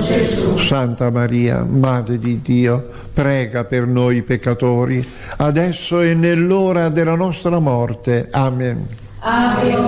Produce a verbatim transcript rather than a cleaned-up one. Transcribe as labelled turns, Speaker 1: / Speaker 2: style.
Speaker 1: Gesù.
Speaker 2: Santa Maria, Madre di Dio, prega per noi peccatori, adesso e nell'ora della nostra morte. Amen.
Speaker 1: Ave